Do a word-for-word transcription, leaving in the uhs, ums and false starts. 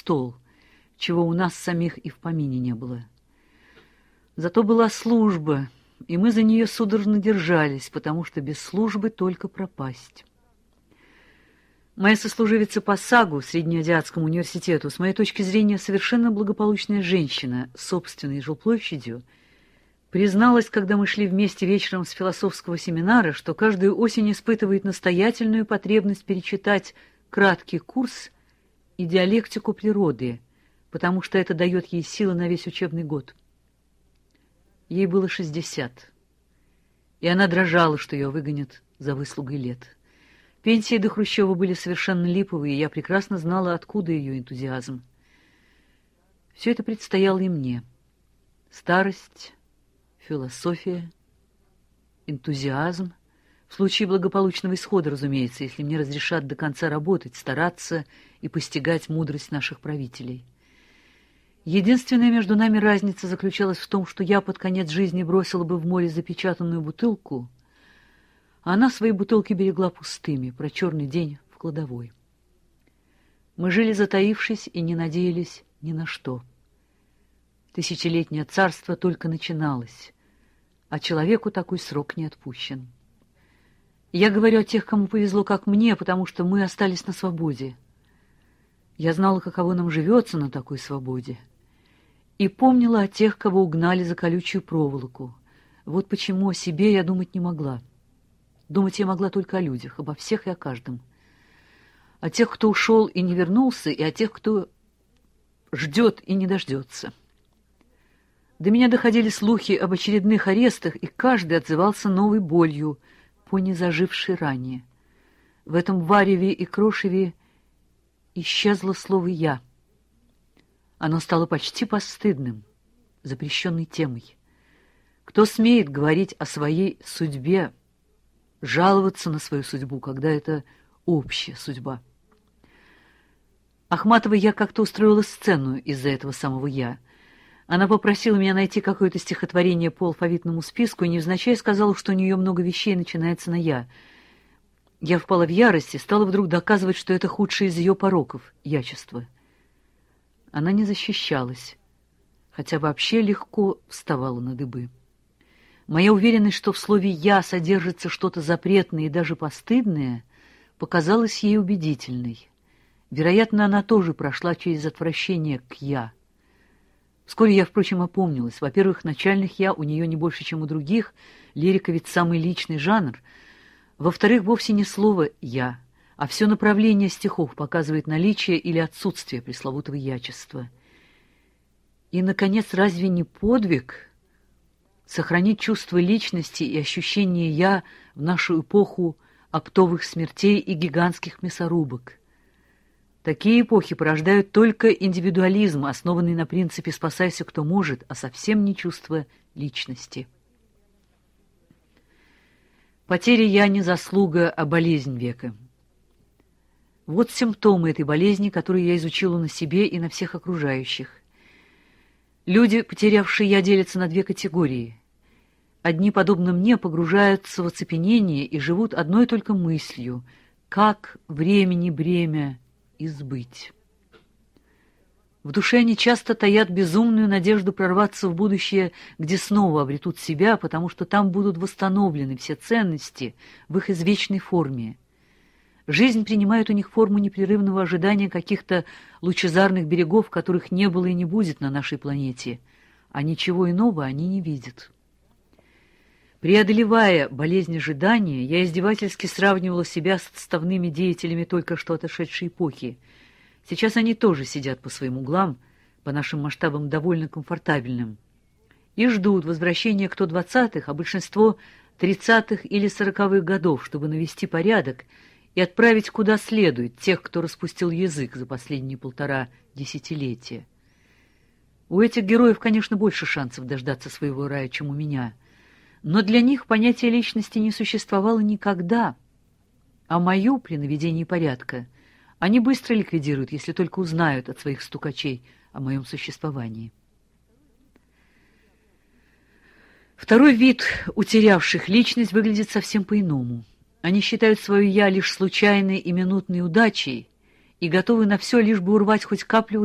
стол, чего у нас самих и в помине не было. Зато была служба, и мы за нее судорожно держались, потому что без службы только пропасть. Моя сослуживица по САГУ, Среднеазиатскому университету, с моей точки зрения совершенно благополучная женщина с собственной жилплощадью, призналась, когда мы шли вместе вечером с философского семинара, что каждую осень испытывает настоятельную потребность перечитать краткий курс и диалектику природы, потому что это дает ей силы на весь учебный год. Ей было шестьдесят, и она дрожала, что ее выгонят за выслугой лет. Пенсии до Хрущева были совершенно липовые, и я прекрасно знала, откуда ее энтузиазм. Все это предстояло и мне. Старость, философия, энтузиазм. В случае благополучного исхода, разумеется, если мне разрешат до конца работать, стараться и постигать мудрость наших правителей. Единственная между нами разница заключалась в том, что я под конец жизни бросила бы в море запечатанную бутылку, а она свои бутылки берегла пустыми, про черный день в кладовой. Мы жили затаившись и не надеялись ни на что. Тысячелетнее царство только начиналось, а человеку такой срок не отпущен. Я говорю о тех, кому повезло, как мне, потому что мы остались на свободе. Я знала, каково нам живется на такой свободе, и помнила о тех, кого угнали за колючую проволоку. Вот почему о себе я думать не могла. Думать я могла только о людях, обо всех и о каждом. О тех, кто ушел и не вернулся, и о тех, кто ждет и не дождется. До меня доходили слухи об очередных арестах, и каждый отзывался новой болью по незажившей ране. В этом вареве и крошеве исчезло слово «я». Оно стало почти постыдным, запрещенной темой. Кто смеет говорить о своей судьбе, жаловаться на свою судьбу, когда это общая судьба? Ахматовой я как-то устроила сцену из-за этого самого «я». Она попросила меня найти какое-то стихотворение по алфавитному списку и невзначай сказала, что у нее много вещей начинается на «я». Я впала в ярость и стала вдруг доказывать, что это худшее из ее пороков — ячество. Она не защищалась, хотя вообще легко вставала на дыбы. Моя уверенность, что в слове «я» содержится что-то запретное и даже постыдное, показалась ей убедительной. Вероятно, она тоже прошла через отвращение к «я». Вскоре я, впрочем, опомнилась. Во-первых, начальных «я» у нее не больше, чем у других. Лирика ведь самый личный жанр. Во-вторых, вовсе не слово «я», а все направление стихов показывает наличие или отсутствие пресловутого ячества. И, наконец, разве не подвиг сохранить чувство личности и ощущение «я» в нашу эпоху оптовых смертей и гигантских мясорубок? Такие эпохи порождают только индивидуализм, основанный на принципе «спасайся, кто может», а совсем не чувство личности. Потеря «я» не заслуга, а болезнь века. Вот симптомы этой болезни, которые я изучила на себе и на всех окружающих. Люди, потерявшие «я», делятся на две категории. Одни, подобно мне, погружаются в оцепенение и живут одной только мыслью — как времени бремя избыть. В душе они часто таят безумную надежду прорваться в будущее, где снова обретут себя, потому что там будут восстановлены все ценности в их извечной форме. Жизнь принимает у них форму непрерывного ожидания каких-то лучезарных берегов, которых не было и не будет на нашей планете, а ничего иного они не видят. Преодолевая болезнь ожидания, я издевательски сравнивала себя с отставными деятелями только что отошедшей эпохи. Сейчас они тоже сидят по своим углам, по нашим масштабам довольно комфортабельным, и ждут возвращения кто двадцатых, а большинство тридцатых или сороковых годов, чтобы навести порядок и отправить куда следует тех, кто распустил язык за последние полтора десятилетия. У этих героев, конечно, больше шансов дождаться своего рая, чем у меня, но для них понятие личности не существовало никогда, а мою при наведении порядка они быстро ликвидируют, если только узнают от своих стукачей о моем существовании. Второй вид утерявших личность выглядит совсем по-иному. Они считают свое «я» лишь случайной и минутной удачей и готовы на все, лишь бы урвать хоть каплю